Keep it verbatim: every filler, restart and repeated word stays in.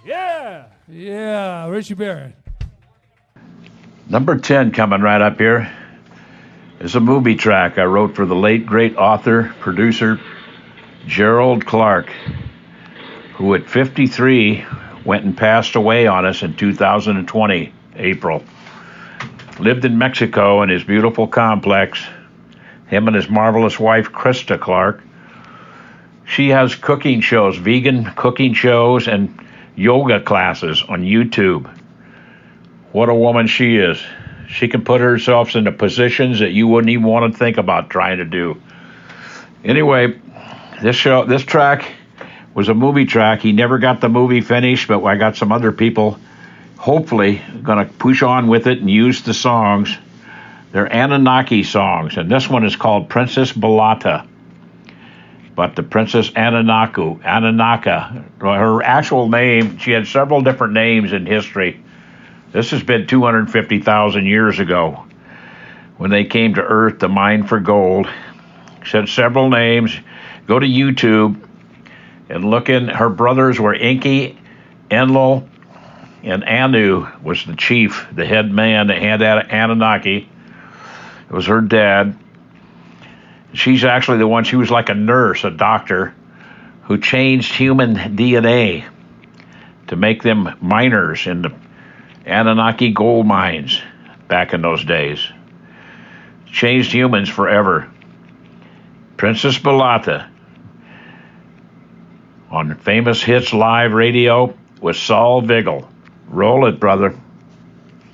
Yeah. Yeah, Richie Barrett. Number ten coming right up here is a movie track I wrote for the late, great author, producer, Gerald Clark, who at fifty-three went and passed away on us in two thousand twenty, April. Lived in Mexico in his beautiful complex. Him and his marvelous wife, Krista Clark. She has cooking shows, vegan cooking shows, and yoga classes on YouTube. What a woman she is. She can put herself into positions that you wouldn't even want to think about trying to do. Anyway, this show, this track was a movie track. He never got the movie finished, but I got some other people hopefully going to push on with it and use the songs. They're Anunnaki songs, and this one is called Princess Balata. But the Princess Anunnaki, Anunnaka, her actual name, she had several different names in history. This has been two hundred fifty thousand years ago when they came to Earth to mine for gold. She had several names. Go to YouTube and look in. Her brothers were Enki, Enlil, and Anu was the chief, the head man, the head Anunnaki. It was her dad. She's actually the one, she was like a nurse, a doctor, who changed human D N A to make them miners in the Anunnaki gold mines back in those days. Changed humans forever. Princess Balata on Famous Hits Live Radio with Saul Vigil. Roll it, brother.